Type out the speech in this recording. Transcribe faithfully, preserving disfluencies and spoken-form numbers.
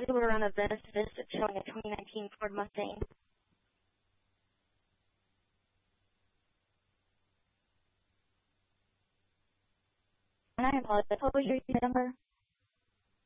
we were on a Venice Vista showing a twenty nineteen Ford Mustang. And I apologize. What was your number?